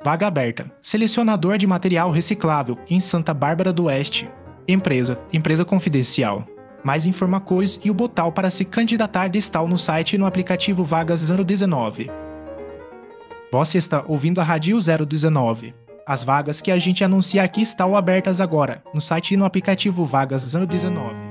Vaga aberta. Selecionador de material reciclável em Santa Bárbara do Oeste. Empresa confidencial. Mais informações e o botão para se candidatar está no site e no aplicativo Vagas 019. Você está ouvindo a Rádio 019. As vagas que a gente anuncia aqui estão abertas agora, no site e no aplicativo Vagas 019.